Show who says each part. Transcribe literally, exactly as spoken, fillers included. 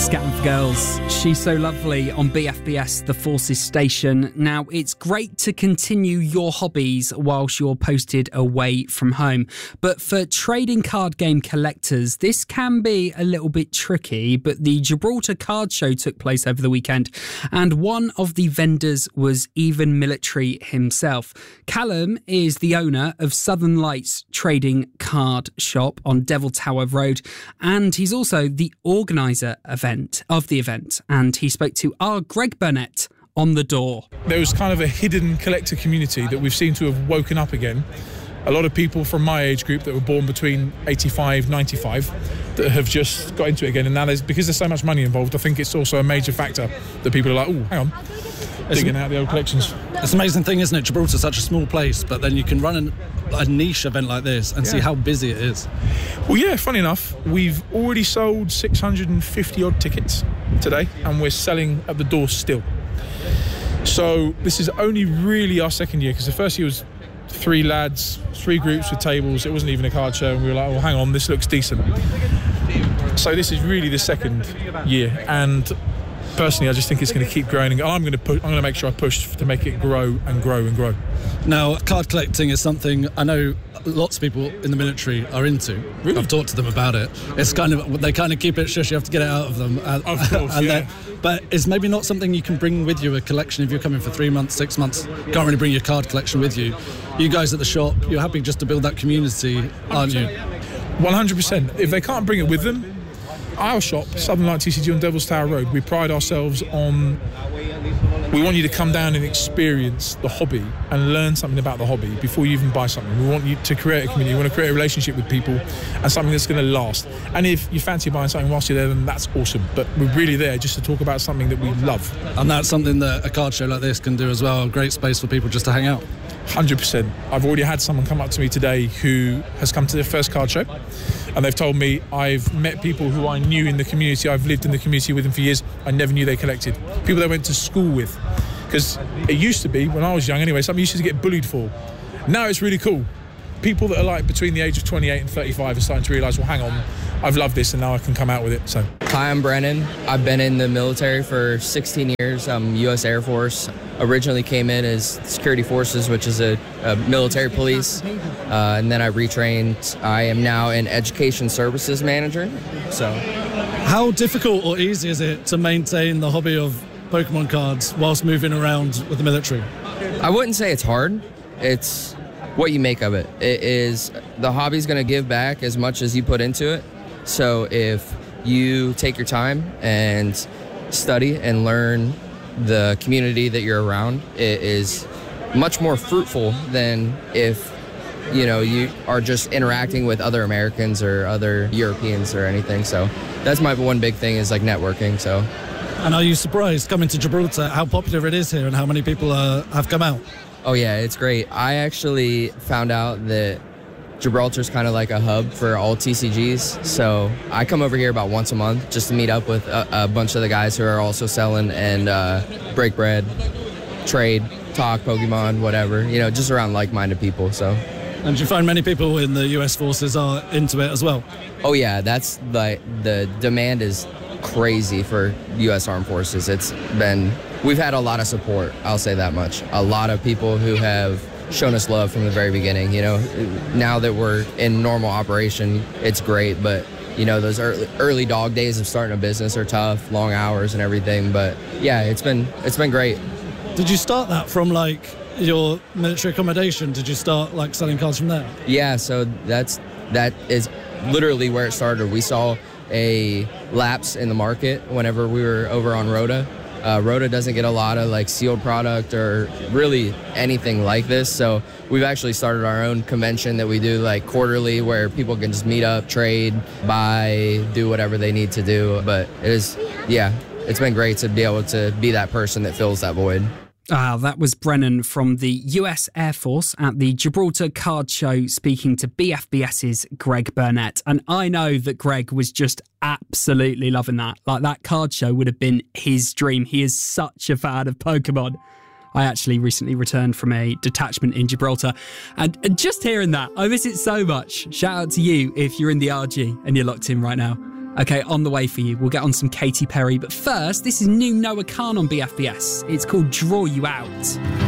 Speaker 1: Scatting for Girls, She's So Lovely on B F B S, the Forces station. Now, it's great to continue your hobbies whilst you're posted away from home. But for trading card game collectors, this can be a little bit tricky. But the Gibraltar Card Show took place over the weekend, and one of the vendors was even military himself. Callum is the owner of Southern Lights Trading Card Shop on Devil Tower Road, and he's also the organiser event of the event, and he spoke to our Greg Burnett on the door.
Speaker 2: There was kind of a hidden collector community that we've seemed to have woken up again. A lot of people from my age group that were born between eighty-five, ninety-five that have just got into it again, and now there's, because there's so much money involved, I think it's also a major factor that people are like, oh, hang on, digging out the old collections.
Speaker 3: It's an amazing thing, isn't it? Gibraltar's such a small place, but then you can run an, a niche event like this and yeah. see how busy it is.
Speaker 2: Well, yeah, funny enough, we've already sold six hundred fifty odd tickets today, and we're selling at the door still. So this is only really our second year, because the first year was three lads, three groups with tables. It wasn't even a card show, and we were like, well, hang on, this looks decent. So this is really the second year, and personally, I just think it's going to keep growing, and I'm going to put, I'm going to make sure I push to make it grow and grow and grow.
Speaker 3: Now, card collecting is something I know lots of people in the military are into.
Speaker 2: Really?
Speaker 3: I've talked to them about it. It's kind of, they kind of keep it shush. You have to get it out of them.
Speaker 2: Of course,
Speaker 3: and
Speaker 2: yeah.
Speaker 3: then, but it's maybe not something you can bring with you. A collection, if you're coming for three months, six months, you can't really bring your card collection with you. You guys at the shop, you're happy just to build that community, aren't you?
Speaker 2: one hundred percent. If they can't bring it with them, our shop, Southern Light T C G on Devil's Tower Road, we pride ourselves on, we want you to come down and experience the hobby and learn something about the hobby before you even buy something. We want you to create a community, we want to create a relationship with people and something that's going to last. And if you fancy buying something whilst you're there, then that's awesome. But we're really there just to talk about something that we love.
Speaker 3: And that's something that a card show like this can do as well, a great space for people just to hang out.
Speaker 2: one hundred percent. I've already had someone come up to me today who has come to their first card show, and they've told me, I've met people who I knew in the community, I've lived in the community with them for years, I never knew they collected. People they went to school with. Because it used to be, when I was young anyway, something you used to get bullied for. Now it's really cool. People that are like between the age of twenty-eight and thirty-five are starting to realise, well, hang on, I've loved this and now I can come out with it. So,
Speaker 4: hi, I'm Brennan. I've been in the military for sixteen years. I'm U S Air Force. Originally came in as security forces, which is a, a military police, uh, and then I retrained. I am now an education services manager. So,
Speaker 3: how difficult or easy is it to maintain the hobby of Pokemon cards whilst moving around with the military?
Speaker 4: I wouldn't say it's hard. It's what you make of it. It is, the hobby's going to give back as much as you put into it. So if you take your time and study and learn the community that you're around, it is much more fruitful than if, you know, you are just interacting with other Americans or other Europeans or anything. So that's my one big thing, is like networking. So.
Speaker 3: And are you surprised coming to Gibraltar how popular it is here and how many people uh, have come out?
Speaker 4: Oh yeah, it's great. I actually found out that Gibraltar's kind of like a hub for all T C Gs. So I come over here about once a month just to meet up with a, a bunch of the guys who are also selling and uh, break bread, trade, talk Pokemon, whatever, you know, just around like-minded people. So.
Speaker 3: And do you find many people in the U S forces are into it as well?
Speaker 4: Oh yeah, that's like the demand is crazy for U S Armed Forces. It's been, we've had a lot of support, I'll say that much. A lot of people who have shown us love from the very beginning. You know, now that we're in normal operation, it's great, but you know, those early, early dog days of starting a business are tough, long hours and everything, but yeah, it's been it's been great.
Speaker 3: Did you start that from like your military accommodation? Did you start like selling cards from there?
Speaker 4: Yeah, so that's that is literally where it started. We saw a lapse in the market whenever we were over on Rota. Uh, Rota doesn't get a lot of like sealed product or really anything like this, so we've actually started our own convention that we do like quarterly, where people can just meet up, trade, buy, do whatever they need to do. But it is, yeah, it's been great to be able to be that person that fills that void.
Speaker 1: Ah, that was Brennan from the U S Air Force at the Gibraltar Card Show, speaking to BFBS's Greg Burnett. And I know that Greg was just absolutely loving that. Like, that card show would have been his dream. He is such a fan of Pokemon. I actually recently returned from a detachment in Gibraltar, and, and just hearing that, I miss it so much. Shout out to you if you're in the R G and you're locked in right now. Okay, on the way for you. We'll get on some Katy Perry. But first, this is new Noah Khan on B F B S. It's called Draw You Out.